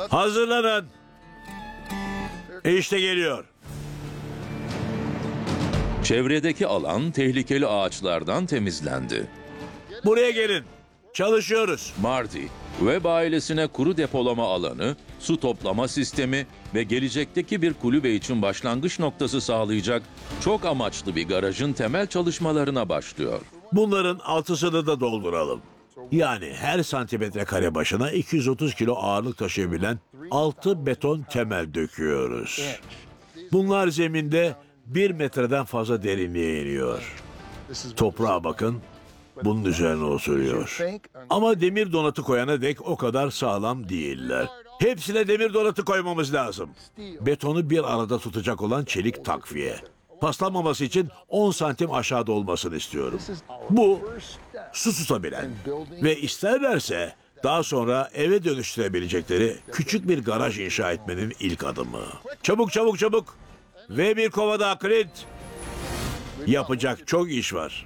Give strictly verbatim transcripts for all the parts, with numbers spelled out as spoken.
Hazırlanın. İşte geliyor. Çevredeki alan tehlikeli ağaçlardan temizlendi. Buraya gelin. Çalışıyoruz. Marty, Webb ailesine kuru depolama alanı, su toplama sistemi ve gelecekteki bir kulübe için başlangıç noktası sağlayacak çok amaçlı bir garajın temel çalışmalarına başlıyor. Bunların altısını da dolduralım. Yani her santimetre kare başına iki yüz otuz kilo ağırlık taşıyabilen altı beton temel döküyoruz. Bunlar zeminde bir metreden fazla derinliğe iniyor. Toprağa bakın, bunun üzerine oturuyor. Ama demir donatı koyana dek o kadar sağlam değiller. Hepsine demir donatı koymamız lazım. Betonu bir arada tutacak olan çelik takviye. Paslanmaması için on santim aşağıda olmasını istiyorum. Bu su tutabilen ve isterlerse daha sonra eve dönüştürebilecekleri küçük bir garaj inşa etmenin ilk adımı. Çabuk çabuk çabuk. Ve bir kova daha Clint. Yapacak çok iş var.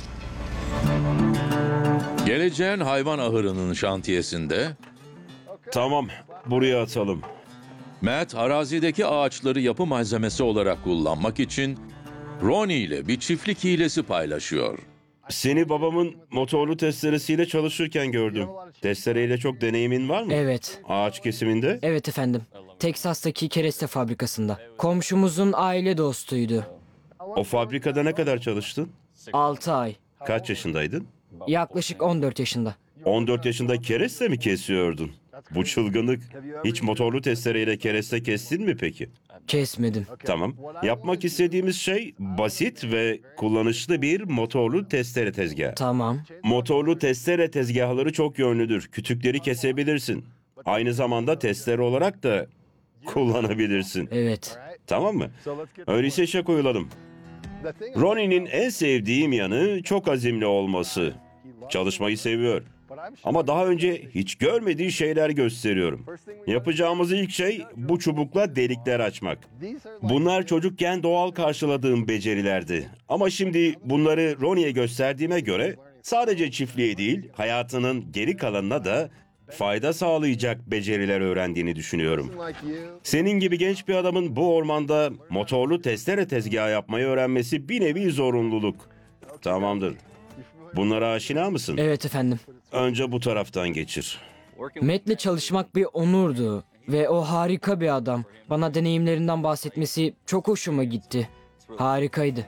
Geleceğin hayvan ahırının şantiyesinde Tamam, buraya atalım. Matt arazideki ağaçları yapı malzemesi olarak kullanmak için Ronnie ile bir çiftlik hilesi paylaşıyor. Seni babamın motorlu testeresiyle çalışırken gördüm. Testereyle çok deneyimin var mı? Evet. Ağaç kesiminde? Evet efendim. Teksas'taki kereste fabrikasında. Komşumuzun aile dostuydu. O fabrikada ne kadar çalıştın? altı ay. Kaç yaşındaydın? Yaklaşık on dört yaşında. on dört yaşında kereste mi kesiyordun? Bu çılgınlık. Hiç motorlu testereyle kereste kestin mi peki? Kesmedim. Tamam. Yapmak istediğimiz şey basit ve kullanışlı bir motorlu testere tezgahı. Tamam. Motorlu testere tezgahları çok yönlüdür. Kütükleri kesebilirsin. Aynı zamanda testere olarak da kullanabilirsin. Evet. Tamam mı? Öyleyse işe koyulalım. Ronnie'nin en sevdiğim yanı çok azimli olması. Çalışmayı seviyor. Ama daha önce hiç görmediği şeyler gösteriyorum. Yapacağımız ilk şey bu çubukla delikler açmak. Bunlar çocukken doğal karşıladığım becerilerdi. Ama şimdi bunları Ronnie'ye gösterdiğime göre sadece çiftliğe değil, hayatının geri kalanına da fayda sağlayacak beceriler öğrendiğini düşünüyorum. Senin gibi genç bir adamın bu ormanda motorlu testere tezgahı yapmayı öğrenmesi bir nevi zorunluluk. Tamamdır. Bunlara aşina mısın? Evet efendim. Önce bu taraftan geçir. Matt'le çalışmak bir onurdu. Ve o harika bir adam. Bana deneyimlerinden bahsetmesi çok hoşuma gitti. Harikaydı.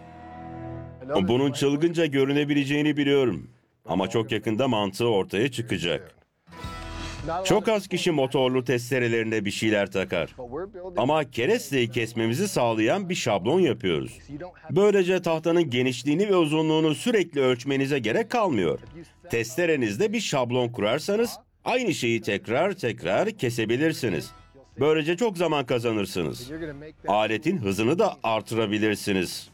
Bunun çılgınca görünebileceğini biliyorum. Ama çok yakında mantığı ortaya çıkacak. Çok az kişi motorlu testerelerine bir şeyler takar. Ama keresteyi kesmemizi sağlayan bir şablon yapıyoruz. Böylece tahtanın genişliğini ve uzunluğunu sürekli ölçmenize gerek kalmıyor. Testerenizde bir şablon kurarsanız aynı şeyi tekrar tekrar kesebilirsiniz. Böylece çok zaman kazanırsınız. Aletin hızını da artırabilirsiniz.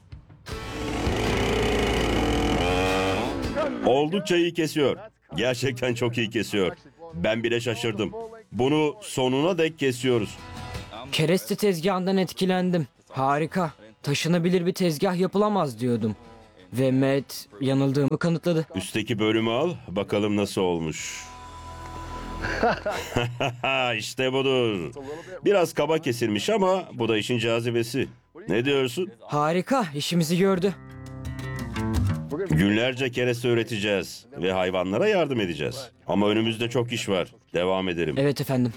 Oldukça iyi kesiyor. Gerçekten çok iyi kesiyor. Ben bile şaşırdım. Bunu sonuna dek kesiyoruz. Kereste tezgahından etkilendim. Harika. Taşınabilir bir tezgah yapılamaz diyordum. Ve Matt yanıldığımı kanıtladı. Üstteki bölümü al, bakalım nasıl olmuş. İşte budur. Biraz kaba kesilmiş ama bu da işin cazibesi. Ne diyorsun? Harika. İşimizi gördü. Günlerce kereste üreteceğiz ve hayvanlara yardım edeceğiz. Ama önümüzde çok iş var. Devam edelim. Evet efendim.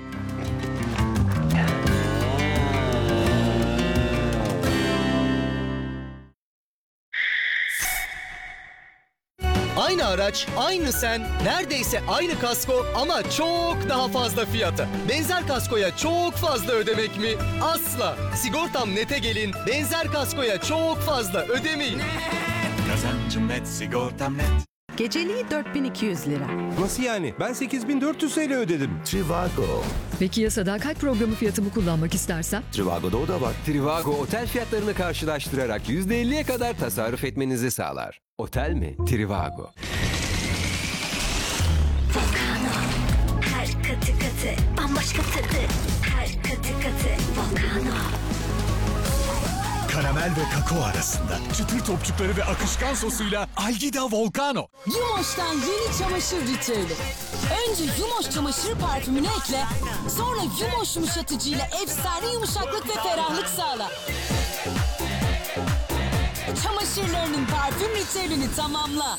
Aynı araç, aynı sen, neredeyse aynı kasko ama çok daha fazla fiyata. Benzer kaskoya çok fazla ödemek mi? Asla. Sigortam Net'e gelin, benzer kaskoya çok fazla ödemeyin. Kazancım net, sigortam net. Geceliği dört bin iki yüz lira. Nasıl yani? Ben sekiz bin dört yüz T L ödedim. Trivago. Peki ya sadakat programı fiyatımı kullanmak istersem? Trivago'da o da var. Trivago otel fiyatlarını karşılaştırarak yüzde elliye kadar tasarruf etmenizi sağlar. Otel mi? Trivago. Volcano. Her katı katı bambaşka tadı. Her katı katı Volcano. Karamel karamel ve kakao arasında. Çıtır topçukları ve akışkan sosuyla Algida Volcano. Yumoş'tan yeni çamaşır ritüeli. Önce Yumoş çamaşır parfümünü ekle, sonra Yumoş yumuşatıcıyla efsane yumuşaklık ve ferahlık sağla. Çamaşırlarının parfüm ritüelini tamamla.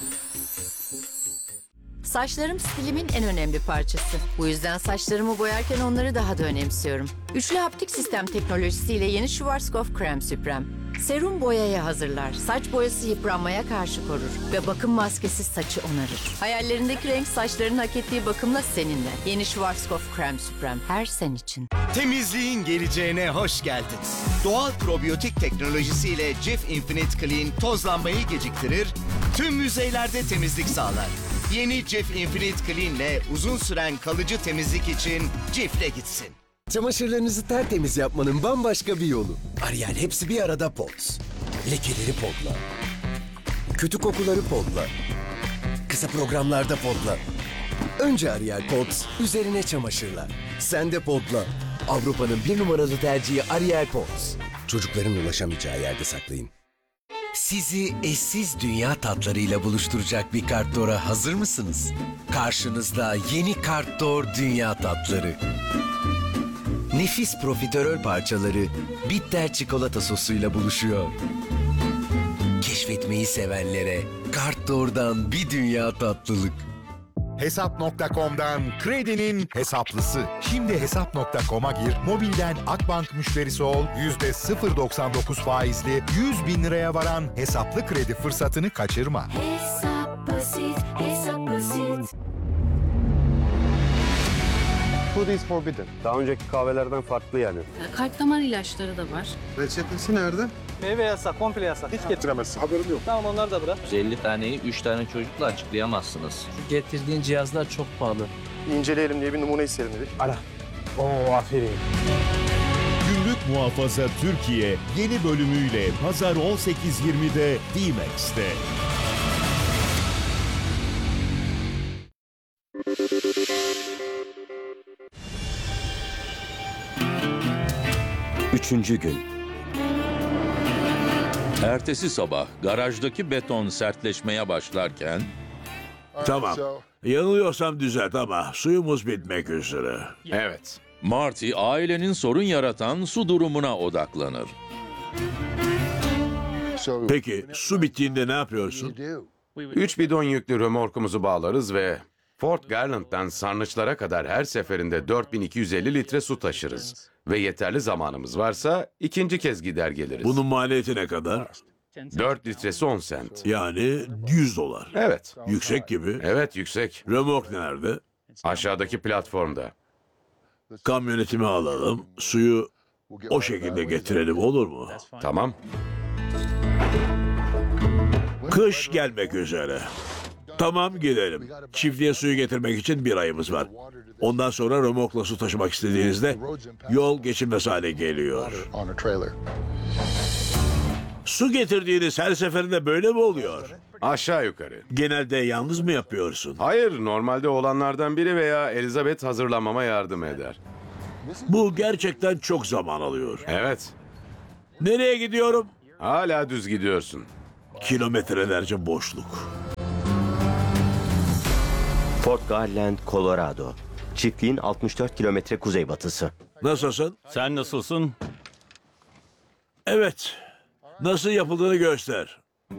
Saçlarım stilimin en önemli parçası. Bu yüzden saçlarımı boyarken onları daha da önemsiyorum. Üçlü haptik sistem teknolojisiyle yeni Schwarzkopf Krem Süprem. Serum boyayı hazırlar, saç boyası yıpranmaya karşı korur ve bakım maskesi saçı onarır. Hayallerindeki renk saçların hak ettiği bakımla seninle. Yeni Schwarzkopf Krem Süprem, her sen için. Temizliğin geleceğine hoş geldin. Doğal probiyotik teknolojisiyle Cif Infinite Clean tozlanmayı geciktirir, tüm yüzeylerde temizlik sağlar. Yeni Cif Infinite Clean ile uzun süren kalıcı temizlik için Cif'le gitsin. Çamaşırlarınızı tertemiz yapmanın bambaşka bir yolu. Ariel hepsi bir arada Pods. Lekeleri podla. Kötü kokuları podla. Kısa programlarda podla. Önce Ariel Pods, üzerine çamaşırlar. Sen de podla. Avrupa'nın bir numaralı tercihi Ariel Pods. Çocukların ulaşamayacağı yerde saklayın. Sizi eşsiz dünya tatlarıyla buluşturacak bir Kartdor'a hazır mısınız? Karşınızda yeni Kartdor Dünya Tatları. Nefis profiterol parçaları bitter çikolata sosuyla buluşuyor. Keşfetmeyi sevenlere Kartdor'dan bir dünya tatlılık. Hesap nokta com'dan kredinin hesaplısı. Şimdi hesap nokta com'a gir, mobilden Akbank müşterisi ol, yüzde sıfır virgül doksan dokuz faizli yüz bin liraya varan hesaplı kredi fırsatını kaçırma. Hesap basit, hesap basit. Food is forbidden. Daha önceki kahvelerden farklı yani. Kalp damar ilaçları da var. Reçetesi nerede? Meyve yasak, komple yasak. Hiç getiremezsin. Haberim yok. Tamam, onları da bırak. yüz elli taneyi üç tane çocukla açıklayamazsınız. Getirdiğin cihazlar çok pahalı. İnceleyelim diye bir numune isteyelim dedik. Ara. Oo, aferin. Günlük Muhafaza Türkiye yeni bölümüyle Pazar on sekiz yirmide D-Max'te. Üçüncü gün. Ertesi sabah garajdaki beton sertleşmeye başlarken... Tamam. Yanılıyorsam düzelt ama suyumuz bitmek üzere. Evet. Marty ailenin sorun yaratan su durumuna odaklanır. Peki su bittiğinde ne yapıyorsun? Üç bidon yüklü römorkumuzu bağlarız ve Fort Garland'dan Sarnıçlara kadar her seferinde dört bin iki yüz elli litre su taşırız. Ve yeterli zamanımız varsa ikinci kez gider geliriz. Bunun maliyeti ne kadar? dört litresi on sent. Yani yüz dolar. Evet. Yüksek gibi. Evet, yüksek. Römork nerede? Aşağıdaki platformda. Kamyonetimi alalım, suyu o şekilde getirelim, olur mu? Tamam. Kış gelmek üzere. Tamam, gidelim. Çiftliğe suyu getirmek için bir ayımız var. Ondan sonra römorkla su taşımak istediğinizde yol geçilmez hale geliyor. Su getirdiğiniz her seferinde böyle mi oluyor? Aşağı yukarı. Genelde yalnız mı yapıyorsun? Hayır, normalde oğlanlardan biri veya Elizabeth hazırlamama yardım eder. Bu gerçekten çok zaman alıyor. Evet. Nereye gidiyorum? Hala düz gidiyorsun. Kilometrelerce boşluk. Fort Garland, Colorado. Çiftliğin altmış dört kilometre kuzeybatısı. Nasılsın? Sen nasılsın? Evet. Nasıl yapıldığını göster.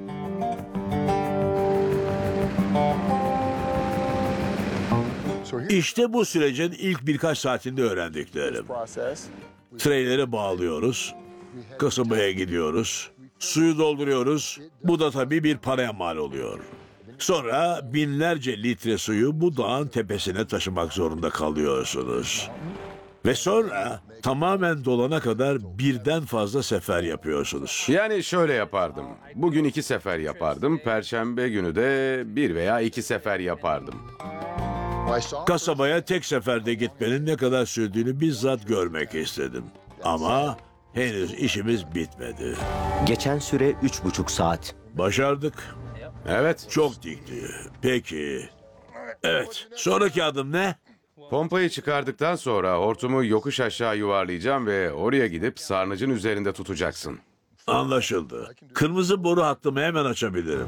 İşte bu sürecin ilk birkaç saatinde öğrendiklerim. Treyleri bağlıyoruz. Kasabaya gidiyoruz. Suyu dolduruyoruz. Bu da tabii bir paraya mal oluyor. Sonra binlerce litre suyu bu dağın tepesine taşımak zorunda kalıyorsunuz. Ve sonra tamamen dolana kadar birden fazla sefer yapıyorsunuz. Yani şöyle yapardım. Bugün iki sefer yapardım. Perşembe günü de bir veya iki sefer yapardım. Kasabaya tek seferde gitmenin ne kadar sürdüğünü bizzat görmek istedim. Ama henüz işimiz bitmedi. Geçen süre üç buçuk saat. Başardık. Evet. Çok dikti. Peki. Evet. Sonraki adım ne? Pompayı çıkardıktan sonra hortumu yokuş aşağı yuvarlayacağım ve oraya gidip sarnıcın üzerinde tutacaksın. Anlaşıldı. Kırmızı boru hattımı hemen açabilirim.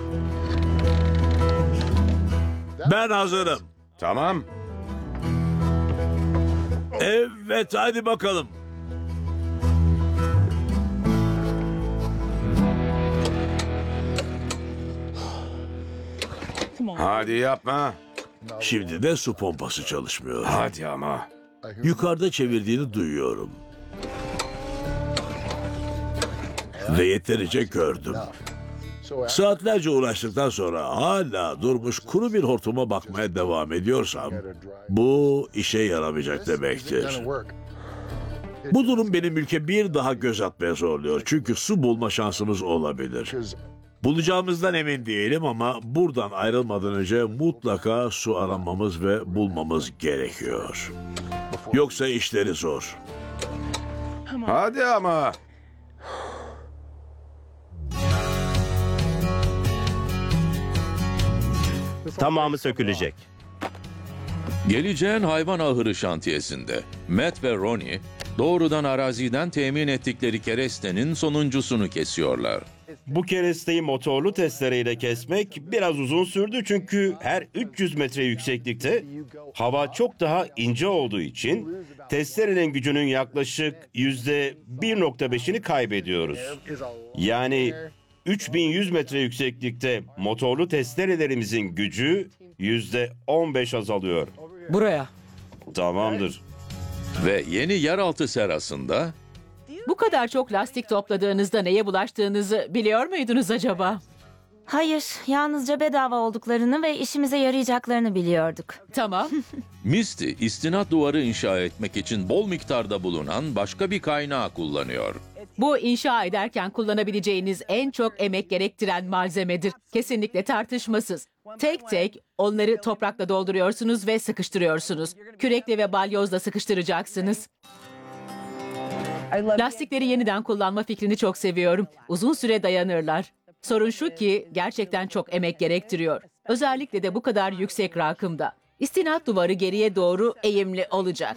Ben hazırım. Tamam. Evet, hadi bakalım. Hadi yapma. Şimdi de su pompası çalışmıyor. Hadi ama. Yukarıda çevirdiğini duyuyorum. Ve yeterince gördüm. Saatlerce uğraştıktan sonra hala durmuş kuru bir hortuma bakmaya devam ediyorsam bu işe yaramayacak demektir. Bu durum benim ülke bir daha göz atmaya zorluyor. Çünkü su bulma şansımız olabilir. Bulacağımızdan emin değilim ama buradan ayrılmadan önce mutlaka su aramamız ve bulmamız gerekiyor. Yoksa işleri zor. Hadi ama. Tamamı sökülecek. Geleceğin hayvan ahırı şantiyesinde Matt ve Ronnie doğrudan araziden temin ettikleri kerestenin sonuncusunu kesiyorlar. Bu keresteyi motorlu testereyle kesmek biraz uzun sürdü çünkü her üç yüz metre yükseklikte hava çok daha ince olduğu için testerenin gücünün yaklaşık yüzde bir nokta beşini kaybediyoruz. Yani üç bin yüz metre yükseklikte motorlu testerelerimizin gücü yüzde on beş azalıyor. Buraya. Tamamdır. Ve yeni yeraltı serasında Bu kadar çok lastik topladığınızda neye bulaştığınızı biliyor muydunuz acaba? Hayır, yalnızca bedava olduklarını ve işimize yarayacaklarını biliyorduk. Tamam. Misty, istinat duvarı inşa etmek için bol miktarda bulunan başka bir kaynağı kullanıyor. Bu inşa ederken kullanabileceğiniz en çok emek gerektiren malzemedir. Kesinlikle tartışmasız. Tek tek onları toprakla dolduruyorsunuz ve sıkıştırıyorsunuz. Kürekle ve balyozla sıkıştıracaksınız. Lastikleri yeniden kullanma fikrini çok seviyorum. Uzun süre dayanırlar. Sorun şu ki gerçekten çok emek gerektiriyor. Özellikle de bu kadar yüksek rakımda. İstinat duvarı geriye doğru eğimli olacak.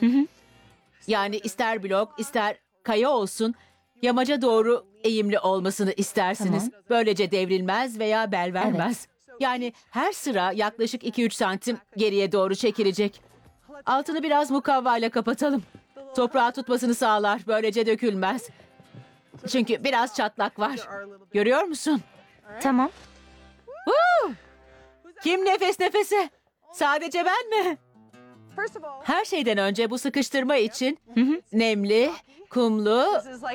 Yani ister blok ister kaya olsun yamaca doğru eğimli olmasını istersiniz. Tamam. Böylece devrilmez veya bel vermez. Yani her sıra yaklaşık iki üç santim geriye doğru çekilecek. Altını biraz mukavvayla kapatalım. Toprağı tutmasını sağlar. Böylece dökülmez. Çünkü biraz çatlak var. Görüyor musun? Tamam. Woo! Kim nefes nefese? Sadece ben mi? Her şeyden önce bu sıkıştırma için nemli, kumlu,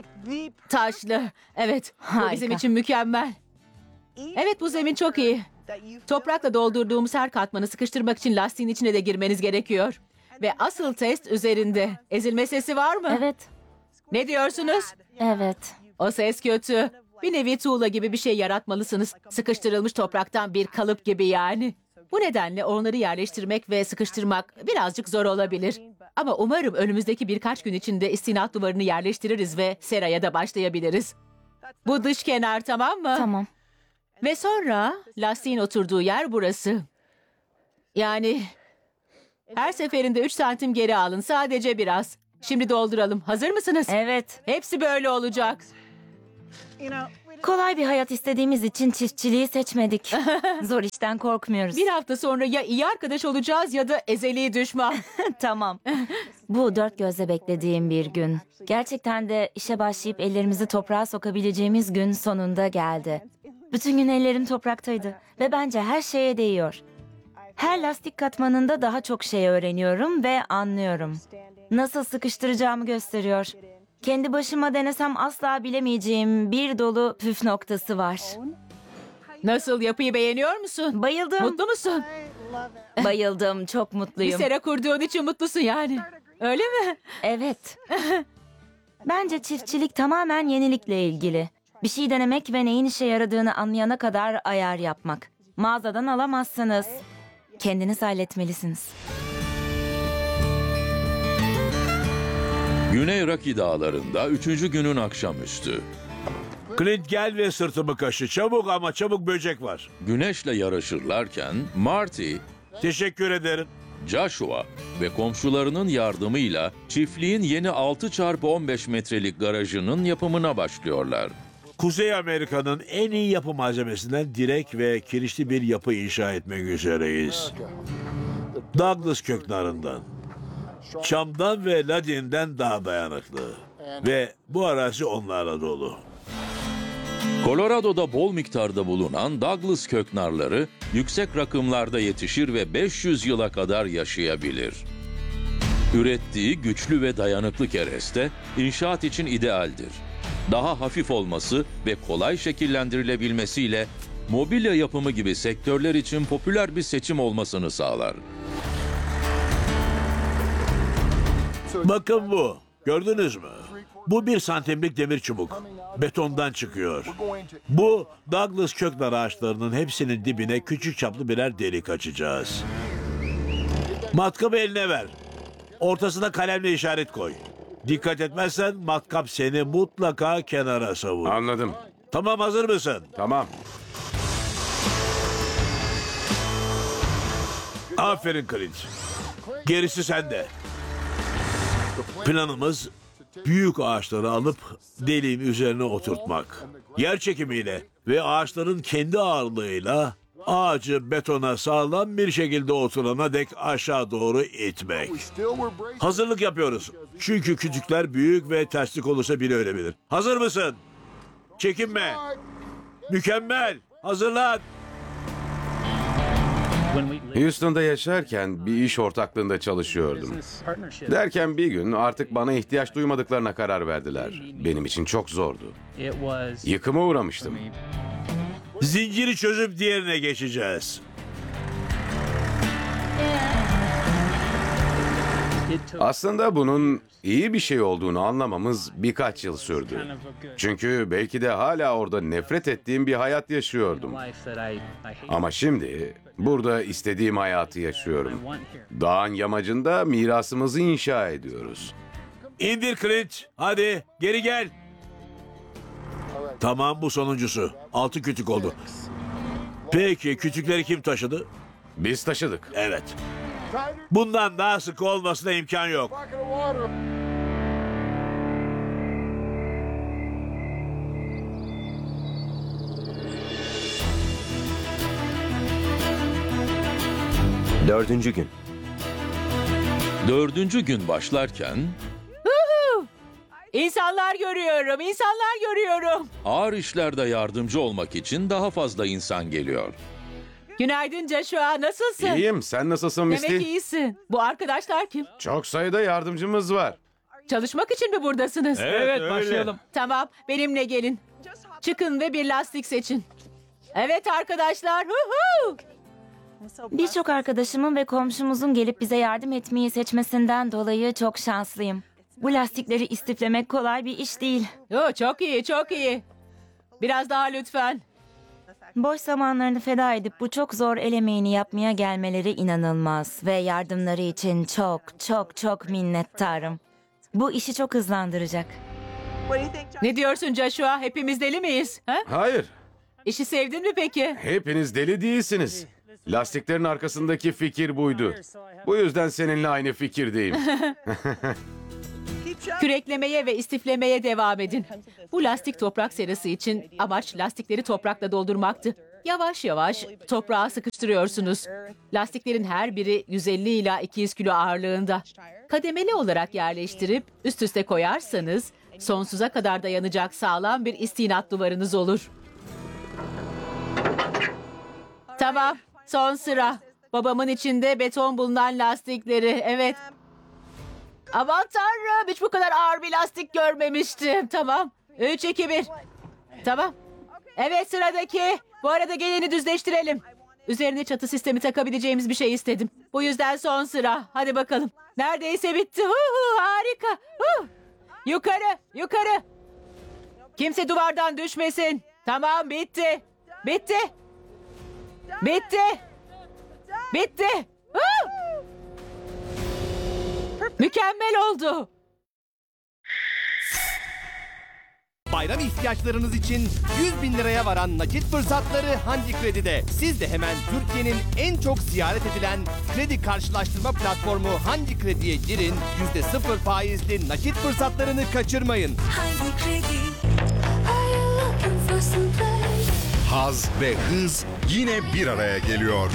taşlı. Evet, bu Harika. bizim için mükemmel. Evet, bu zemin çok iyi. Toprakla doldurduğumuz her katmanı sıkıştırmak için lastiğin içine de girmeniz gerekiyor. Ve asıl test üzerinde. Ezilme sesi var mı? Evet. Ne diyorsunuz? Evet. O ses kötü. Bir nevi tuğla gibi bir şey yaratmalısınız. Sıkıştırılmış topraktan bir kalıp gibi yani. Bu nedenle onları yerleştirmek ve sıkıştırmak birazcık zor olabilir. Ama umarım önümüzdeki birkaç gün içinde istinat duvarını yerleştiririz ve seraya da başlayabiliriz. Bu dış kenar tamam mı? Tamam. Ve sonra lastiğin oturduğu yer burası. Yani her seferinde üç santim geri alın sadece biraz. Şimdi dolduralım. Hazır mısınız? Evet. Hepsi böyle olacak. Kolay bir hayat istediğimiz için çiftçiliği seçmedik. Zor işten korkmuyoruz. Bir hafta sonra ya iyi arkadaş olacağız ya da ezeli düşman. Tamam. Bu dört gözle beklediğim bir gün. Gerçekten de işe başlayıp ellerimizi toprağa sokabileceğimiz gün sonunda geldi. Bütün gün ellerim topraktaydı ve bence her şeye değiyor. Her lastik katmanında daha çok şey öğreniyorum ve anlıyorum. Nasıl sıkıştıracağımı gösteriyor. Kendi başıma denesem asla bilemeyeceğim bir dolu püf noktası var. Nasıl, yapıyı beğeniyor musun? Bayıldım. Mutlu musun? Bayıldım, çok Bir mutluyum. sera kurduğun için mutlusun yani. Öyle mi? Evet. Bence çiftçilik tamamen yenilikle ilgili. Bir şey denemek ve neyin işe yaradığını anlayana kadar ayar yapmak. Mağazadan alamazsınız. Kendiniz halletmelisiniz. Güney Rocky Dağları'nda üçüncü günün akşamüstü. Clint gel ve sırtımı kaşı. Çabuk ama çabuk, böcek var. Güneşle yarışırlarken Marty, Teşekkür ederim. Joshua ve komşularının yardımıyla çiftliğin yeni altı çarpı on beş metrelik garajının yapımına başlıyorlar. Kuzey Amerika'nın en iyi yapı malzemesinden direk ve kirişli bir yapı inşa etmek üzereyiz. Douglas köknarından, çamdan ve ladinden daha dayanıklı. Ve bu arazi onlarla dolu. Colorado'da bol miktarda bulunan Douglas köknarları yüksek rakımlarda yetişir ve beş yüz yıla kadar yaşayabilir. Ürettiği güçlü ve dayanıklı kereste inşaat için idealdir. Daha hafif olması ve kolay şekillendirilebilmesiyle mobilya yapımı gibi sektörler için popüler bir seçim olmasını sağlar. Bakın bu. Gördünüz mü? Bu bir santimlik demir çubuk. Betondan çıkıyor. Bu Douglas köknar ağaçlarının hepsinin dibine küçük çaplı birer delik açacağız. Matkabı eline ver. Ortasına kalemle işaret koy. Dikkat etmezsen matkap seni mutlaka kenara savur. Anladım. Tamam, hazır mısın? Tamam. Aferin Clint. Gerisi sende. Planımız büyük ağaçları alıp deliğin üzerine oturtmak. Yer çekimiyle ve ağaçların kendi ağırlığıyla ağacı betona sağlam bir şekilde oturana dek aşağı doğru itmek. Hazırlık yapıyoruz. Çünkü kütükler büyük ve terslik olursa biri ölebilir. Hazır mısın? Çekinme. Mükemmel. Hazırlan. Houston'da yaşarken bir iş ortaklığında çalışıyordum. Derken bir gün artık bana ihtiyaç duymadıklarına karar verdiler. Benim için çok zordu. Yıkıma uğramıştım. Zinciri çözüp diğerine geçeceğiz. Aslında bunun iyi bir şey olduğunu anlamamız birkaç yıl sürdü. Çünkü belki de hala orada nefret ettiğim bir hayat yaşıyordum. Ama şimdi burada istediğim hayatı yaşıyorum. Dağın yamacında mirasımızı inşa ediyoruz. İndir Clint. Hadi geri gel. Tamam, bu sonuncusu. Altı kütük oldu. Peki kütükleri kim taşıdı? Biz taşıdık. Evet. Bundan daha sık olmasına imkan yok. Dördüncü gün. Dördüncü gün başlarken Huhu! İnsanlar görüyorum, insanlar görüyorum. ağır işlerde yardımcı olmak için daha fazla insan geliyor. Günaydın Joshua, nasılsın? İyiyim. Sen nasılsın Misty? Demek iyisin. Bu arkadaşlar kim? Çok sayıda yardımcımız var. Çalışmak için mi buradasınız? Evet, öyle. Başlayalım. Tamam, benimle gelin. Çıkın ve bir lastik seçin. Evet arkadaşlar, huhu! Birçok arkadaşımın ve komşumuzun gelip bize yardım etmeyi seçmesinden dolayı çok şanslıyım. Bu lastikleri istiflemek kolay bir iş değil. Yo, çok iyi, çok iyi. Biraz daha lütfen. Boş zamanlarını feda edip bu çok zor el emeğini yapmaya gelmeleri inanılmaz ve yardımları için çok çok çok minnettarım. Bu işi çok hızlandıracak. Ne diyorsun Joshua? Hepimiz deli miyiz? Ha? Hayır. İşi sevdin mi peki? Hepiniz deli değilsiniz. Lastiklerin arkasındaki fikir buydu. Bu yüzden seninle aynı fikirdeyim. Küreklemeye ve istiflemeye devam edin. Bu lastik toprak serisi için amaç lastikleri toprakla doldurmaktı. Yavaş yavaş toprağa sıkıştırıyorsunuz. Lastiklerin her biri yüz elli ila iki yüz kilo ağırlığında. Kademeli olarak yerleştirip üst üste koyarsanız sonsuza kadar dayanacak sağlam bir istinat duvarınız olur. Tamam, son sıra. Babamın içinde beton bulunan lastikleri, evet. Aman tanrım, hiç bu kadar ağır bir lastik görmemiştim. Tamam, üç, iki, bir. Tamam. Evet, sıradaki. Bu arada geleni düzleştirelim. Üzerine çatı sistemi takabileceğimiz bir şey istedim. Bu yüzden son sıra. Hadi bakalım. Neredeyse bitti. Huhu, harika. Huh. Yukarı, yukarı. Kimse duvardan düşmesin. Tamam, bitti. Bitti. Bitti. Bitti. Huh. Mükemmel oldu. Bayram ihtiyaçlarınız için yüz bin liraya varan nakit fırsatları Handi Kredi'de. Siz de hemen Türkiye'nin en çok ziyaret edilen kredi karşılaştırma platformu Handi Kredi'ye girin. yüzde sıfır faizli nakit fırsatlarını kaçırmayın. Handi Kredi. Are you looking haz ve hız yine bir araya geliyor.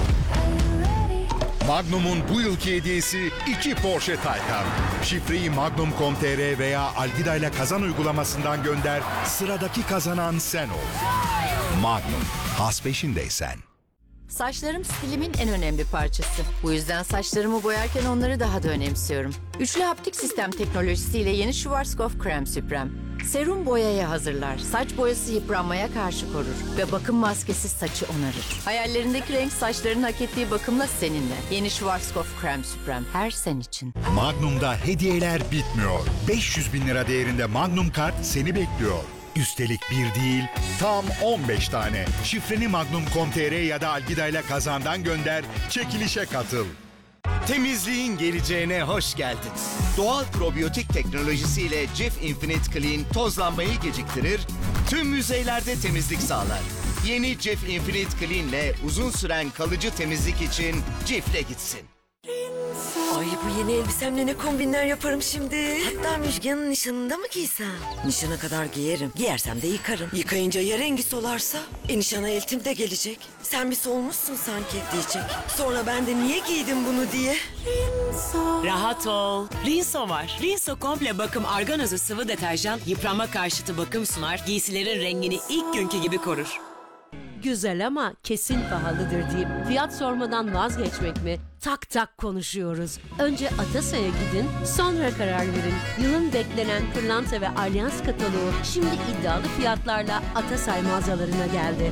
Magnum'un bu yılki hediyesi iki Porsche Taycan. Şifreyi magnum nokta com nokta tr veya Algida ile kazan uygulamasından gönder. Sıradaki kazanan sen ol. Magnum, haz peşindeysen. Saçlarım stilimin en önemli parçası. Bu yüzden saçlarımı boyarken onları daha da önemsiyorum. Üçlü haptik sistem teknolojisiyle yeni Schwarzkopf Krem Süprem. Serum boyayı hazırlar. Saç boyası yıpranmaya karşı korur. Ve bakım maskesi saçı onarır. Hayallerindeki renk saçların hak ettiği bakımla seninle. Yeni Schwarzkopf Krem Süprem. Her sen için. Magnum'da hediyeler bitmiyor. beş yüz bin lira değerinde Magnum kart seni bekliyor. Üstelik bir değil, tam on beş tane. Şifreni magnum nokta com nokta tr ya da Algida ile kazandan gönder, çekilişe katıl. Temizliğin geleceğine hoş geldin. Doğal probiyotik teknolojisiyle Cif Infinite Clean tozlanmayı geciktirir, tüm yüzeylerde temizlik sağlar. Yeni Cif Infinite Clean ile uzun süren kalıcı temizlik için Cif'le gitsin. Ay bu yeni elbisemle ne kombinler yaparım şimdi. Hatta Müjgan'ın nişanında mı giysem? Nişana kadar giyerim. Giyersem de yıkarım. Yıkayınca ya rengi solarsa? E nişana eltim de gelecek. Sen bir solmuşsun sanki diyecek. Sonra ben de niye giydim bunu diye. Rahat ol. Rinso var. Rinso komple bakım arganozu sıvı deterjan yıpranma karşıtı bakım sunar. Giysilerin rengini ilk günkü gibi korur. Güzel ama kesin pahalıdır deyip fiyat sormadan vazgeçmek mi? Tak tak konuşuyoruz. Önce Atasay'a gidin, sonra karar verin. Yılın beklenen Pırlanta ve Alyans kataloğu şimdi iddialı fiyatlarla Atasay mağazalarına geldi.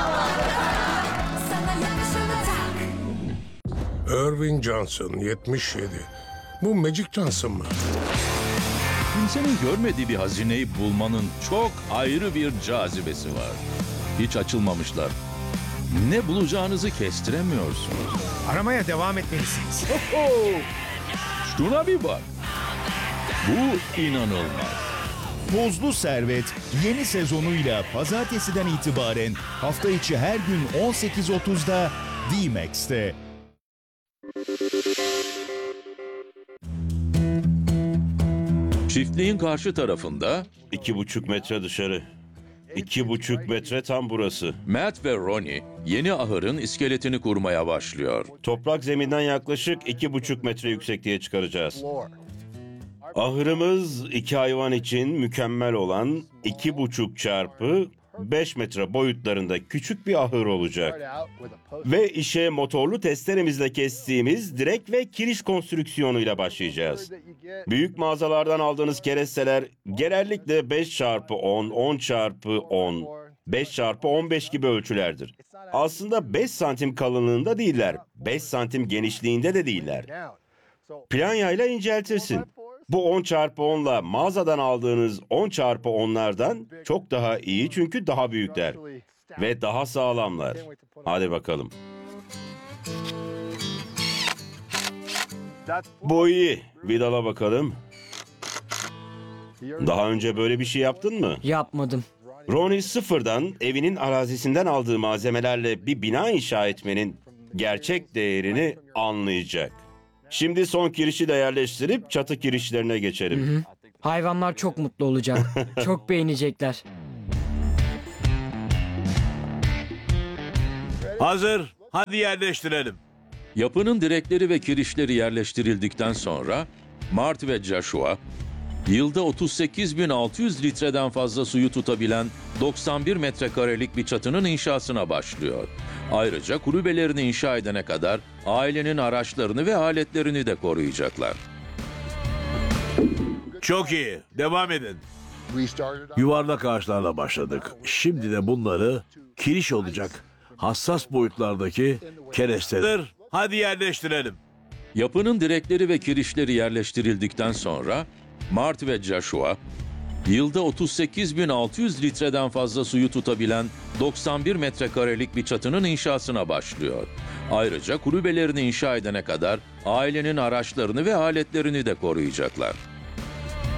Irving Johnson, yetmiş yedi. Bu Magic Johnson mı? Kimsenin görmediği bir hazineyi bulmanın çok ayrı bir cazibesi var. Hiç açılmamışlar. Ne bulacağınızı kestiremiyorsunuz. Aramaya devam etmelisiniz. Şuna bir bak. Bu inanılmaz. Tozlu Servet yeni sezonuyla pazartesiden itibaren hafta içi her gün on sekiz otuzda D-Max'te. Çiftliğin karşı tarafında iki buçuk metre dışarı. İki buçuk metre tam burası. Matt ve Ronnie yeni ahırın iskeletini kurmaya başlıyor. Toprak zeminden yaklaşık iki buçuk metre yüksekliğe çıkaracağız. Ahırımız iki hayvan için mükemmel olan iki buçuk çarpı beş metre boyutlarında küçük bir ahır olacak. Ve işe motorlu testeremizle kestiğimiz direk ve kiriş konstrüksiyonuyla başlayacağız. Büyük mağazalardan aldığınız keresteler genellikle beş çarpı on, on çarpı on, beş çarpı on beş gibi ölçülerdir. Aslında beş santim kalınlığında değiller, beş santim genişliğinde de değiller. Planyayla inceltirsin. Bu on çarpı onla mağazadan aldığınız on çarpı onlardan çok daha iyi çünkü daha büyükler ve daha sağlamlar. Hadi bakalım. Bu iyi. Vidala bakalım. Daha önce böyle bir şey yaptın mı? Yapmadım. Ronnie sıfırdan evinin arazisinden aldığı malzemelerle bir bina inşa etmenin gerçek değerini anlayacak. Şimdi son kirişi de yerleştirip çatı kirişlerine geçelim. Hı hı. Hayvanlar çok mutlu olacak. Çok beğenecekler. Hazır. Hadi yerleştirelim. Yapının direkleri ve kirişleri yerleştirildikten sonra Mart ve Joshua yılda otuz sekiz bin altı yüz litreden fazla suyu tutabilen doksan bir metrekarelik bir çatının inşasına başlıyor. Ayrıca kulübelerini inşa edene kadar ailenin araçlarını ve aletlerini de koruyacaklar. Çok iyi. Devam edin. Yuvarlak ağaçlarla başladık. Şimdi de bunları kiriş olacak hassas boyutlardaki keresteler. Hadi yerleştirelim. Yapının direkleri ve kirişleri yerleştirildikten sonra Mart ve Joshua yılda otuz sekiz bin altı yüz litreden fazla suyu tutabilen doksan bir metrekarelik bir çatının inşasına başlıyor. Ayrıca kulübelerini inşa edene kadar ailenin araçlarını ve aletlerini de koruyacaklar.